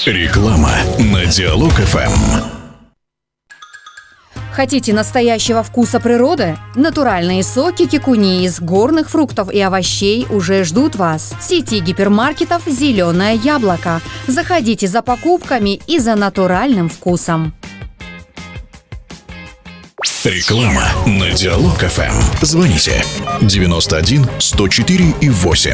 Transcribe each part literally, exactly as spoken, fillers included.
Реклама на Диалог эф эм. Хотите настоящего вкуса природы? Натуральные соки кикуни из горных фруктов и овощей уже ждут вас. В сети гипермаркетов «Зеленое яблоко». Заходите за покупками и за натуральным вкусом. Реклама на Диалог эф эм. Звоните девяносто один сто четыре и восемь.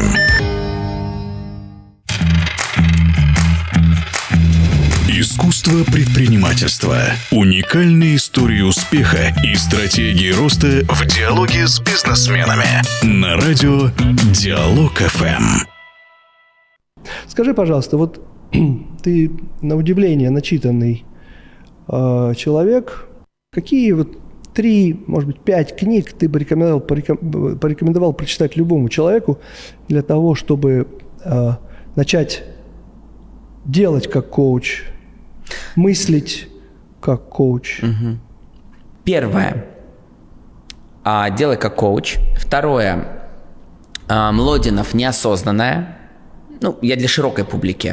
Искусство предпринимательства. Уникальные истории успеха и стратегии роста в диалоге с бизнесменами. На радио Диалог эф эм. Скажи, пожалуйста, вот ты на удивление начитанный э, человек. Какие вот три, может быть, пять книг ты бы рекомендовал, пореком, порекомендовал прочитать любому человеку для того, чтобы э, начать делать как коуч, мыслить как коуч? Угу. Первое. А, делай как коуч. Второе. А, Млодинов «Неосознанное». Ну, я для широкой публики.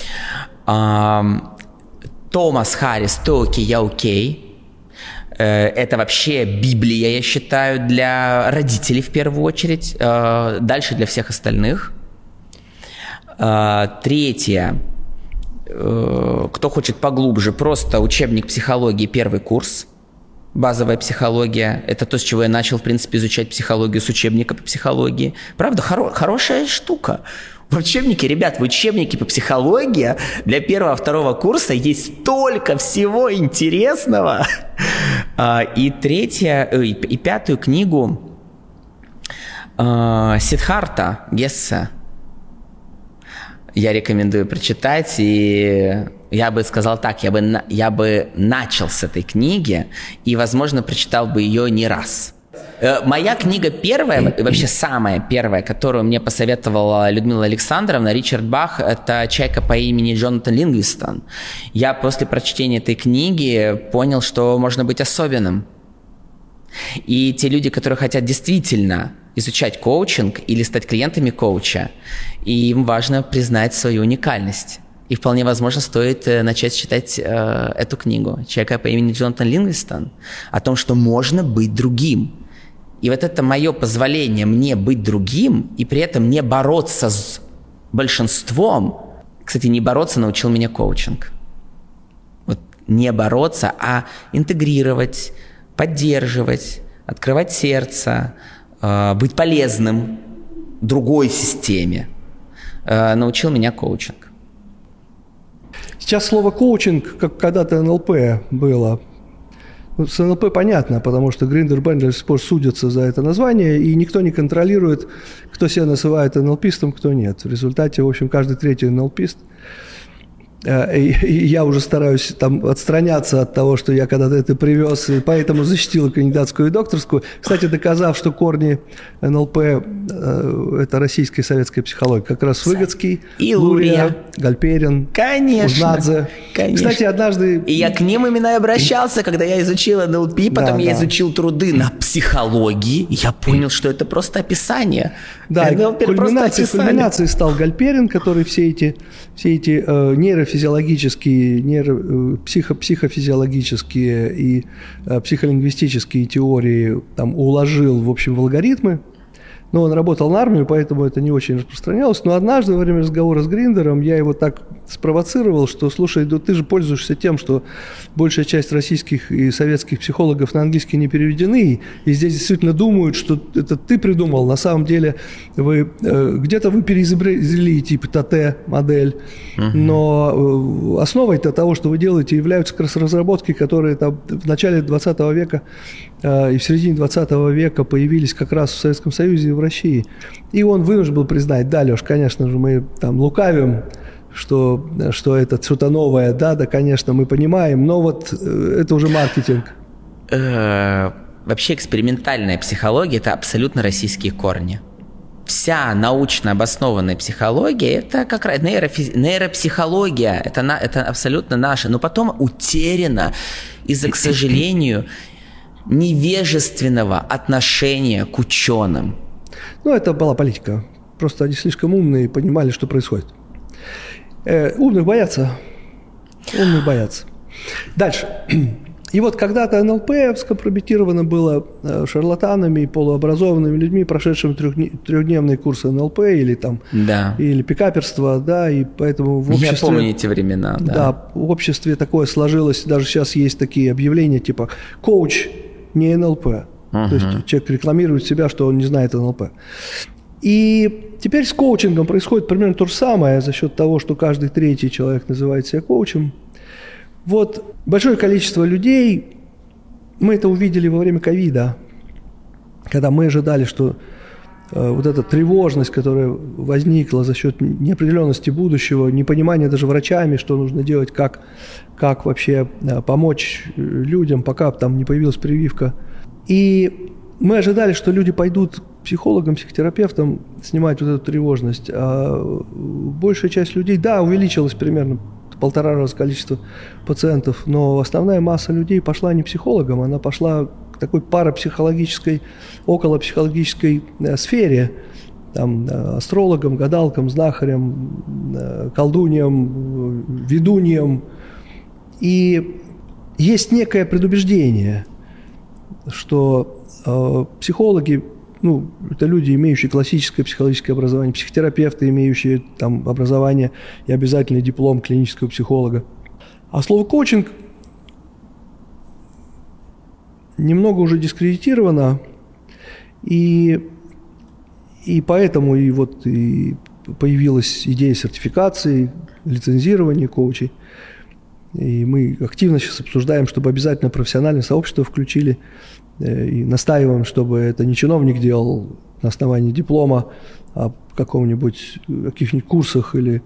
А, Томас Харрис «Ты окей, я окей». Это вообще Библия, я считаю, для родителей в первую очередь. Дальше для всех остальных. Третье. Кто хочет поглубже, просто учебник психологии, первый курс, базовая психология. Это то, с чего я начал, в принципе, изучать психологию, с учебника по психологии. Правда, хоро- хорошая штука. В учебнике, ребят, в учебнике по психологии для первого-второго курса есть столько всего интересного. И третье, и пятую книгу Сиддхарта Гесса я рекомендую прочитать, и я бы сказал так, я бы, я бы начал с этой книги и, возможно, прочитал бы ее не раз. Моя книга первая, вообще самая первая, которую мне посоветовала Людмила Александровна, Ричард Бах, это «Чайка по имени Джонатан Ливингстон». Я после прочтения этой книги понял, что можно быть особенным. И те люди, которые хотят действительно изучать коучинг или стать клиентами коуча, и им важно признать свою уникальность. И вполне возможно стоит начать читать э, эту книгу «Человека по имени Джонатан Ливингстон» о том, что можно быть другим. И вот это мое позволение мне быть другим и при этом не бороться с большинством. Кстати, не бороться научил меня коучинг. Вот не бороться, а интегрировать, поддерживать, открывать сердце, э, быть полезным другой системе. Э, научил меня коучинг. Сейчас слово коучинг, как когда-то эн эл пэ было. С эн эл пэ понятно, потому что Гриндер, Бенджер до сих пор судятся за это название, и никто не контролирует, кто себя называет эн эл пистом, кто нет. В результате, в общем, каждый третий эн эл пист. И, и я уже стараюсь там отстраняться от того, что я когда-то это привез, и поэтому защитил кандидатскую и докторскую. Кстати, доказав, что корни эн эл пэ э, – это российская и советская психология. Как раз Выгодский, и Лурия, Лурия, Гальперин, конечно, Узнадзе. Конечно. Кстати, однажды… И я к ним именно и обращался, когда я изучил эн эл пи, потом да, я да. изучил труды на психологии, и я понял, что это просто описание. Да, кульминацией, кульминацией стал Гальперин, который все эти, все эти э, нейрофизиологические, нейро, психо, психофизиологические и э, психолингвистические теории там уложил, в общем, в алгоритмы. Но он работал на армию, поэтому это не очень распространялось. Но однажды во время разговора с Гриндером я его так спровоцировал, что, слушай, да ты же пользуешься тем, что большая часть российских и советских психологов на английский не переведены, и здесь действительно думают, что это ты придумал. На самом деле вы, э, где-то вы переизобрели типа ТТ-модель, uh-huh. но э, основой-то того, что вы делаете, являются как раз разработки, которые там в начале двадцатого века э, и в середине двадцатого века появились как раз в Советском Союзе и в России. И он вынужден был признать: да, Леш, конечно же, мы там лукавим, что, что это что-то новое, да, да, конечно, мы понимаем, но вот это уже маркетинг. Вообще экспериментальная психология – это абсолютно российские корни. Вся научно обоснованная психология – это как раз нейрофизи... нейропсихология, это, на... это абсолютно наша, но потом утеряна из-за, к сожалению, невежественного отношения к ученым. Ну, это была политика. Просто они слишком умные и понимали, что происходит. Э, умных боятся. Умные боятся. Дальше. И вот когда-то эн эл пэ скомпрометировано было шарлатанами и полуобразованными людьми, прошедшими трехдневные курсы эн эл пэ или там да. или пикаперство, да, и поэтому в обществе... Я помню эти времена, да. Да, в обществе такое сложилось, даже сейчас есть такие объявления, типа «коуч не эн эл пэ». Uh-huh. То есть человек рекламирует себя, что он не знает эн эл пэ. И теперь с коучингом происходит примерно то же самое за счет того, что каждый третий человек называет себя коучем. Вот большое количество людей, мы это увидели во время ковида, когда мы ожидали, что э, вот эта тревожность, которая возникла за счет неопределенности будущего, непонимания даже врачами, что нужно делать, как, как вообще э, помочь людям, пока там не появилась прививка. И мы ожидали, что люди пойдут к психологам, психотерапевтам снимать вот эту тревожность. А большая часть людей, да, увеличилась примерно в полтора раза количество пациентов, но основная масса людей пошла не к психологам, она пошла к такой парапсихологической, околопсихологической э, сфере, там, э, астрологам, гадалкам, знахарям, э, колдуньям, э, ведуньям. И есть некое предубеждение, что э, психологи, ну, это люди, имеющие классическое психологическое образование, психотерапевты, имеющие там образование и обязательный диплом клинического психолога. А слово коучинг немного уже дискредитировано, и, и поэтому и вот и появилась идея сертификации, лицензирования коучей. И мы активно сейчас обсуждаем, чтобы обязательно профессиональное сообщество включили, и настаиваем, чтобы это не чиновник делал на основании диплома, а в каком-нибудь, каких-нибудь курсах или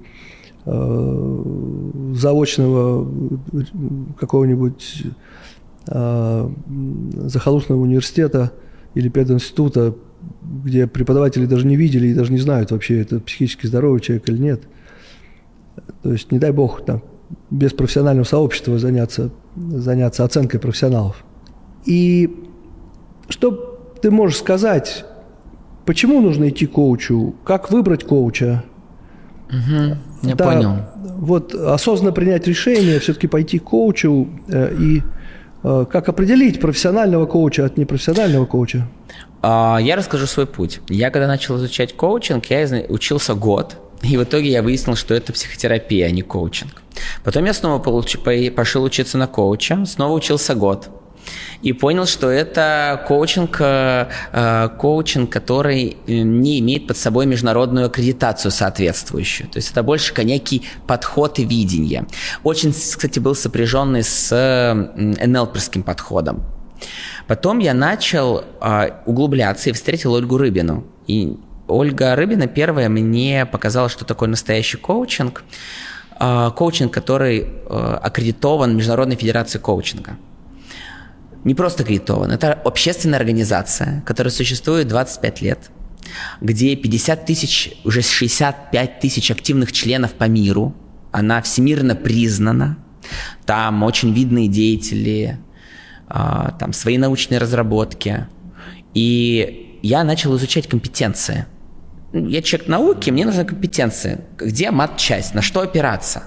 э, заочного какого-нибудь э, захолустного университета или пединститута, где преподаватели даже не видели и даже не знают вообще, это психически здоровый человек или нет. То есть, не дай бог, там, без профессионального сообщества заняться, заняться оценкой профессионалов. И что ты можешь сказать, почему нужно идти к коучу, как выбрать коуча? Угу, я да, понял. Вот осознанно принять решение, все-таки пойти к коучу э, и э, как определить профессионального коуча от непрофессионального коуча? Я расскажу свой путь. Я когда начал изучать коучинг, я учился год. И в итоге я выяснил, что это психотерапия, а не коучинг. Потом я снова получ... пошел учиться на коуча, снова учился год. И понял, что это коучинг, коучинг, который не имеет под собой международную аккредитацию соответствующую. То есть это больше некий подход и видение. Очень, кстати, был сопряженный с эн эл пэ-ским подходом. Потом я начал углубляться и встретил Ольгу Рыбину. И Ольга Рыбина первая мне показала, что такое настоящий коучинг. Коучинг, который аккредитован Международной федерацией коучинга. Не просто аккредитован, это общественная организация, которая существует двадцать пять лет, где пятьдесят тысяч, уже шестьдесят пять тысяч активных членов по миру. Она всемирно признана. Там очень видные деятели, там свои научные разработки. И я начал изучать компетенции. Я человек науки, мне нужны компетенции. Где мат-часть, на что опираться?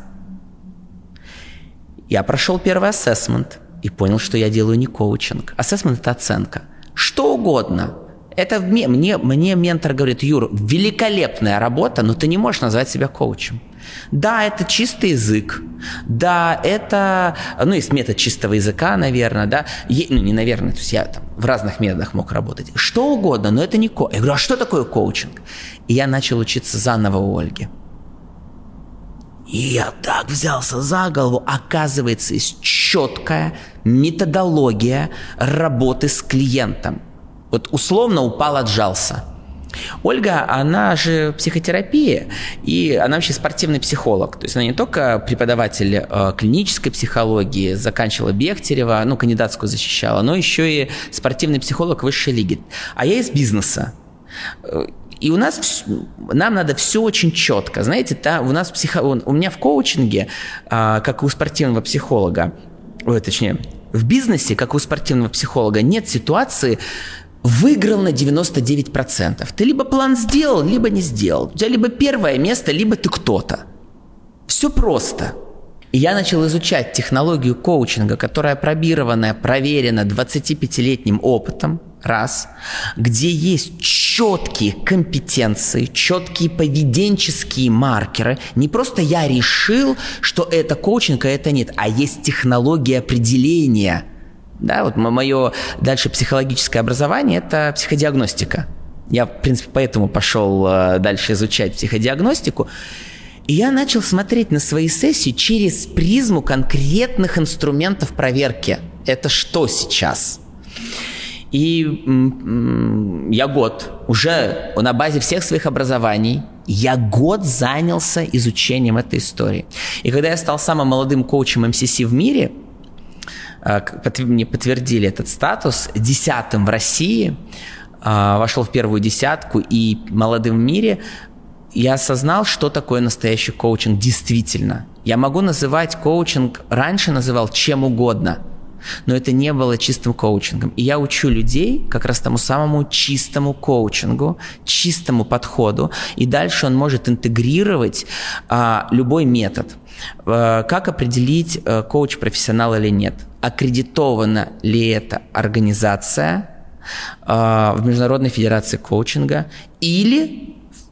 Я прошел первый ассессмент и понял, что я делаю не коучинг. Ассессмент – это оценка. Что угодно. Это мне, мне, мне ментор говорит: Юр, великолепная работа, но ты не можешь назвать себя коучем. Да, это чистый язык. Да, это... Ну, есть метод чистого языка, наверное, да. Е, ну, не наверное, то есть я там в разных методах мог работать. Что угодно, но это не коучинг. Я говорю, а что такое коучинг? И я начал учиться заново у Ольги. И я так взялся за голову. Оказывается, есть четкая методология работы с клиентом. Вот условно упал, отжался. Ольга, она же психотерапия, и она вообще спортивный психолог. То есть она не только преподаватель э, клинической психологии, заканчивала Бехтерева, ну, кандидатскую защищала, но еще и спортивный психолог высшей лиги. А я из бизнеса. И у нас, нам надо все очень четко. Знаете, там, у нас психо, у меня в коучинге, э, как у спортивного психолога, ой, точнее, в бизнесе, как у спортивного психолога, нет ситуации выиграл на девяносто девять процентов. Ты либо план сделал, либо не сделал. У тебя либо первое место, либо ты кто-то. Все просто. И я начал изучать технологию коучинга, которая опробированная, проверена двадцатипятилетним опытом, раз, где есть четкие компетенции, четкие поведенческие маркеры. Не просто я решил, что это коучинг, а это нет, а есть технология определения. Да, вот мое дальше психологическое образование – это психодиагностика. Я, в принципе, поэтому пошел дальше изучать психодиагностику. И я начал смотреть на свои сессии через призму конкретных инструментов проверки. Это что сейчас? И м- м- я год уже на базе всех своих образований, я год занялся изучением этой истории. И когда я стал самым молодым коучем эм си си в мире, мне подтвердили этот статус, десятым в России, вошел в первую десятку и молодым в мире, я осознал, что такое настоящий коучинг действительно. Я могу называть коучинг, раньше называл чем угодно, но это не было чистым коучингом. И я учу людей как раз тому самому чистому коучингу, чистому подходу, и дальше он может интегрировать а, любой метод. А, как определить, а, коуч профессионал или нет? Аккредитована ли эта организация а, в Международной федерации коучинга или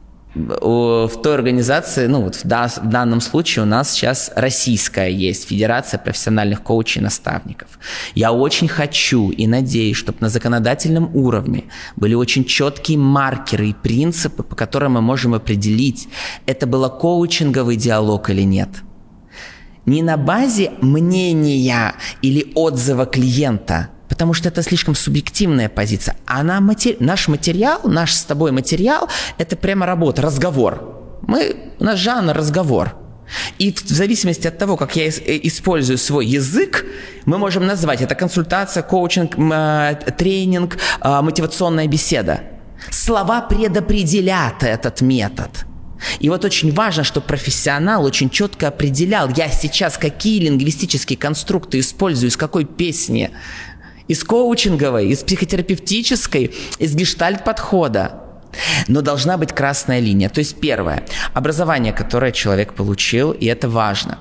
в той организации, ну вот в, да, в данном случае у нас сейчас российская есть Федерация профессиональных коучей и наставников. Я очень хочу и надеюсь, чтобы на законодательном уровне были очень четкие маркеры и принципы, по которым мы можем определить, это был коучинговый диалог или нет. Не на базе мнения или отзыва клиента, потому что это слишком субъективная позиция. А на матери... наш материал, наш с тобой материал, это прямо работа, разговор. Мы... У нас жанр разговор. И в зависимости от того, как я использую свой язык, мы можем назвать это консультация, коучинг, тренинг, мотивационная беседа. Слова предопределят этот метод. И вот очень важно, чтобы профессионал очень четко определял, я сейчас какие лингвистические конструкты использую, из какой песни. Из коучинговой, из психотерапевтической, из гештальт-подхода. Но должна быть красная линия. То есть первое, образование, которое человек получил, и это важно.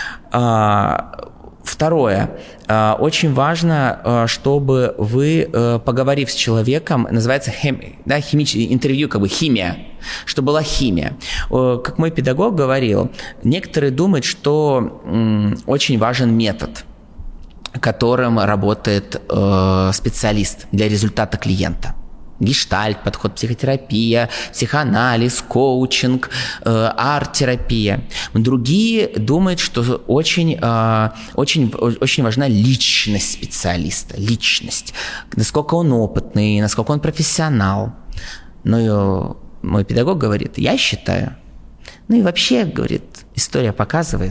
Второе, очень важно, чтобы вы, поговорив с человеком, называется хим, да, химич, интервью, как бы химия, что была химия. Как мой педагог говорил, некоторые думают, что очень важен метод, которым работает э, специалист для результата клиента. Гештальт, подход, психотерапия, психоанализ, коучинг, э, арт-терапия. Другие думают, что очень, э, очень, очень важна личность специалиста, личность. Насколько он опытный, насколько он профессионал. Но мой педагог говорит, я считаю, ну и вообще, говорит, история показывает,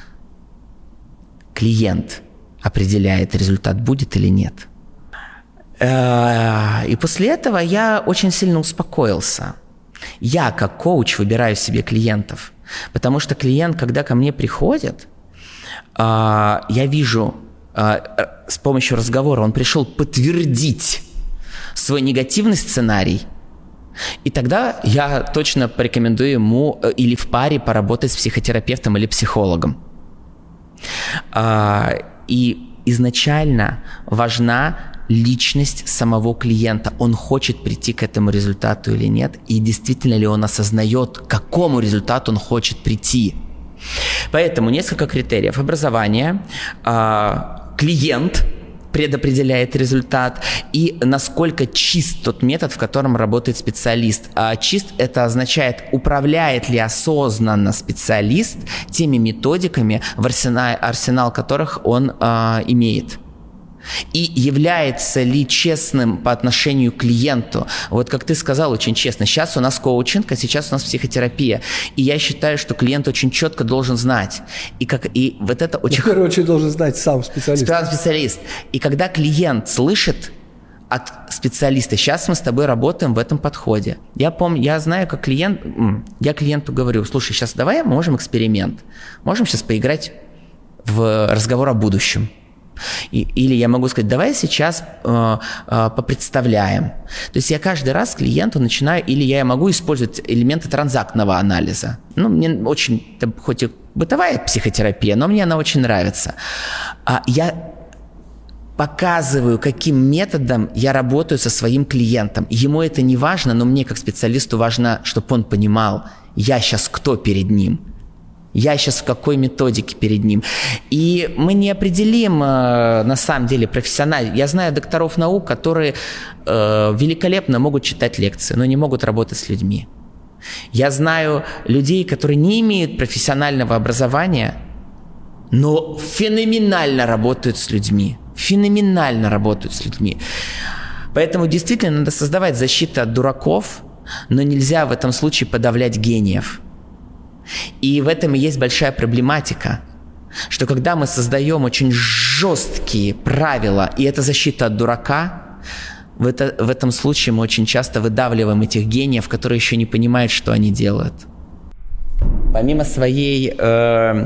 клиент определяет, результат будет или нет. И после этого я очень сильно успокоился. Я, как коуч, выбираю себе клиентов, потому что клиент, когда ко мне приходит, я вижу с помощью разговора, он пришел подтвердить свой негативный сценарий, и тогда я точно порекомендую ему или в паре поработать с психотерапевтом или психологом. И изначально важна личность самого клиента. Он хочет прийти к этому результату или нет, и действительно ли он осознает, к какому результату он хочет прийти. Поэтому несколько критериев. Образование, клиент предопределяет результат, и насколько чист тот метод, в котором работает специалист. А чист – это означает, управляет ли осознанно специалист теми методиками, в арсенал, арсенал которых он а, имеет. И является ли честным по отношению к клиенту. Вот как ты сказал очень честно, сейчас у нас коучинг, а сейчас у нас психотерапия. И я считаю, что клиент очень четко должен знать. И, как, и вот это очень... В первую очередь должен знать сам специалист. Сам специалист. И когда клиент слышит от специалиста, сейчас мы с тобой работаем в этом подходе. Я помню, я знаю, как клиент... Я клиенту говорю, слушай, сейчас давай мы можем эксперимент. Можем сейчас поиграть в разговор о будущем. И, или я могу сказать, давай сейчас э, э, попредставляем. То есть я каждый раз клиенту начинаю, или я могу использовать элементы транзактного анализа. Ну, мне очень, хоть и бытовая психотерапия, но мне она очень нравится. А я показываю, каким методом я работаю со своим клиентом. Ему это не важно, но мне как специалисту важно, чтобы он понимал, я сейчас кто перед ним. Я сейчас в какой методике перед ним. И мы не определим, на самом деле, профессионально. Я знаю докторов наук, которые э, великолепно могут читать лекции, но не могут работать с людьми. Я знаю людей, которые не имеют профессионального образования, но феноменально работают с людьми. Феноменально работают с людьми. Поэтому действительно надо создавать защиту от дураков, но нельзя в этом случае подавлять гениев. И в этом и есть большая проблематика, что когда мы создаем очень жесткие правила, и это защита от дурака, в, это, в этом случае мы очень часто выдавливаем этих гениев, которые еще не понимают, что они делают. Помимо своей э,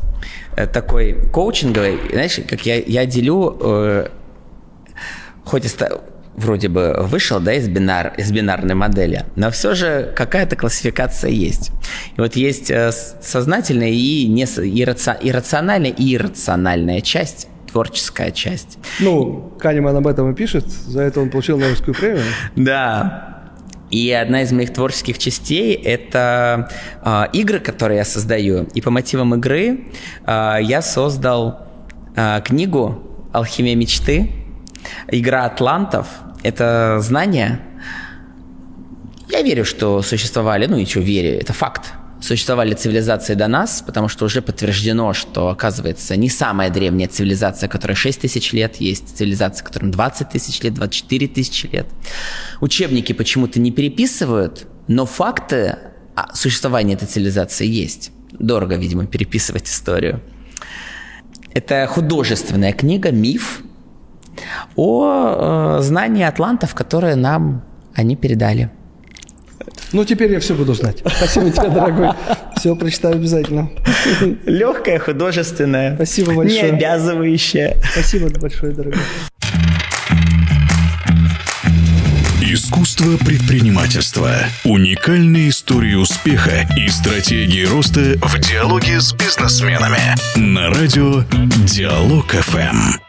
такой коучинговой, знаешь, как я, я делю, э, хоть и ста- вроде бы вышел, да, из, бинар, из бинарной модели, но все же какая-то классификация есть. И вот есть сознательная и не, ирраци, иррациональная и иррациональная часть, творческая часть. Ну, Канеман об этом и пишет, за это он получил Нобелевскую премию. Да. И одна из моих творческих частей – это э, игры, которые я создаю. И по мотивам игры э, я создал э, книгу «Алхимия мечты». Игра атлантов – это знание. Я верю, что существовали, ну и что верю, это факт. Существовали цивилизации до нас, потому что уже подтверждено, что, оказывается, не самая древняя цивилизация, которая шесть тысяч лет, есть цивилизация, которым двадцать тысяч лет, двадцать четыре тысячи лет. Учебники почему-то не переписывают, но факты существования этой цивилизации есть. Дорого, видимо, переписывать историю. Это художественная книга, миф о э, знании атлантов, которые нам они передали. Ну, теперь я все буду знать. Спасибо тебе, дорогой. Все прочитаю обязательно. Легкая, художественная. Спасибо большое. Не обязывающая. Спасибо большое, дорогой. Искусство предпринимательства. Уникальные истории успеха и стратегии роста в диалоге с бизнесменами. На радио Диалог эф эм.